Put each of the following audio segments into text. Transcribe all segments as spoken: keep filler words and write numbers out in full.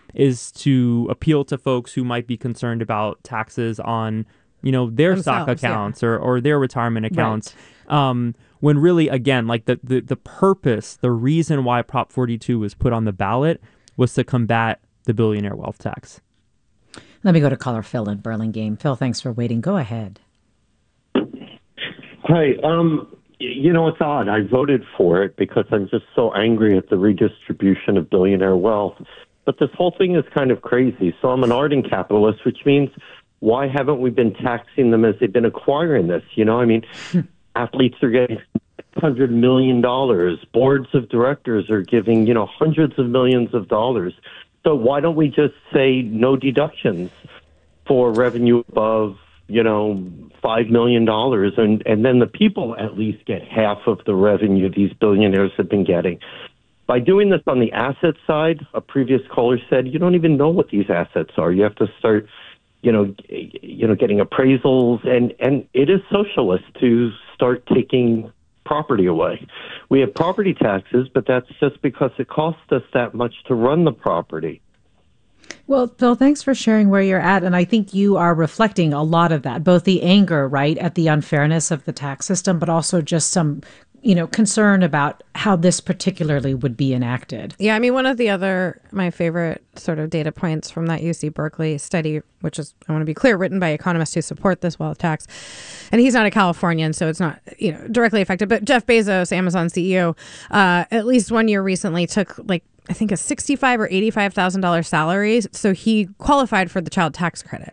is to appeal to folks who might be concerned about taxes on, you know, their Themselves, stock accounts yeah. or, or their retirement accounts. Right. Um, when really, again, like the, the, the purpose, the reason why Prop forty-two was put on the ballot was to combat the billionaire wealth tax. Let me go to caller Phil in Burlingame. Phil, thanks for waiting. Go ahead. Hi. Um, you know, it's odd. I voted for it because I'm just so angry at the redistribution of billionaire wealth. But this whole thing is kind of crazy. So I'm an ardent capitalist, which means why haven't we been taxing them as they've been acquiring this? You know, I mean, athletes are getting one hundred million dollars. Boards of directors are giving, you know, hundreds of millions of dollars. So why don't we just say no deductions for revenue above, you know, five million dollars, and, and then the people at least get half of the revenue these billionaires have been getting. By doing this on the asset side, a previous caller said, you don't even know what these assets are. You have to start, you know, you know, getting appraisals, and, and it is socialist to start taking property away. We have property taxes, but that's just because it costs us that much to run the property. Well, Phil, thanks for sharing where you're at. And I think you are reflecting a lot of that, both the anger, right, at the unfairness of the tax system, but also just some, you know, concern about how this particularly would be enacted. Yeah, I mean, one of the other, my favorite sort of data points from that U C Berkeley study, which is, I want to be clear, written by economists who support this wealth tax. And he's not a Californian, so it's not, you know, directly affected. But Jeff Bezos, Amazon C E O, uh, at least one year recently took like, I think a sixty-five or eighty-five thousand dollars salary. So he qualified for the child tax credit.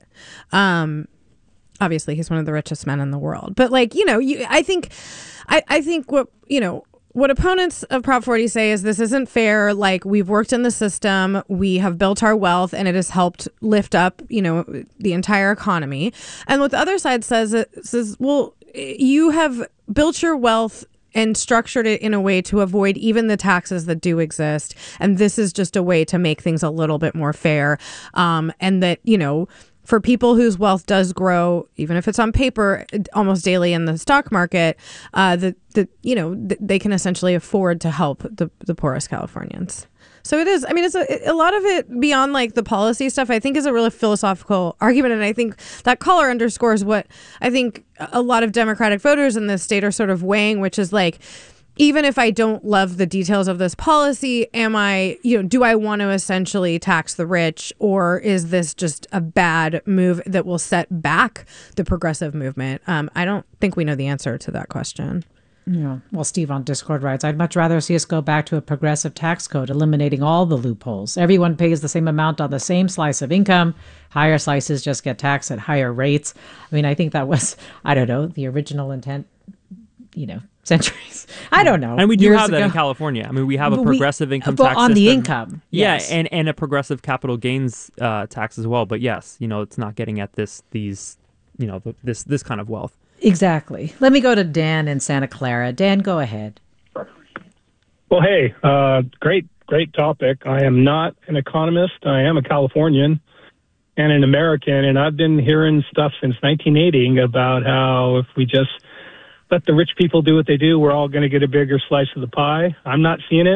Um, obviously, he's one of the richest men in the world. But like, you know, you, I think, I, I think what, you know, what opponents of Prop forty say is this isn't fair. Like, we've worked in the system, we have built our wealth, and it has helped lift up, you know, the entire economy. And what the other side says, it says, well, you have built your wealth and structured it in a way to avoid even the taxes that do exist. And this is just a way to make things a little bit more fair. Um, and that, you know, for people whose wealth does grow, even if it's on paper, almost daily in the stock market, uh, that, that you know, th- they can essentially afford to help the, the poorest Californians. So it is, I mean, it's a, a lot of it beyond like the policy stuff, I think is a really philosophical argument. And I think that caller underscores what I think a lot of Democratic voters in this state are sort of weighing, which is like, even if I don't love the details of this policy, am I, you know, do I want to essentially tax the rich, or is this just a bad move that will set back the progressive movement? Um, I don't think we know the answer to that question. Yeah. Well, Steve on Discord writes, I'd much rather see us go back to a progressive tax code, eliminating all the loopholes. Everyone pays the same amount on the same slice of income. Higher slices just get taxed at higher rates. I mean, I think that was, I don't know, the original intent, you know, centuries. I don't know. And we do Years have that ago. in California. I mean, we have a We- progressive income well, tax on system. the income. Yeah, Yes. and, and a progressive capital gains uh, tax as well. But yes, you know, it's not getting at this, these, you know, th- this this kind of wealth. Exactly. Let me go to Dan in Santa Clara. Dan, go ahead. Well, hey, uh, great, great topic. I am not an economist. I am a Californian and an American, and I've been hearing stuff since nineteen eighty about how if we just let the rich people do what they do, we're all going to get a bigger slice of the pie. I'm not seeing it.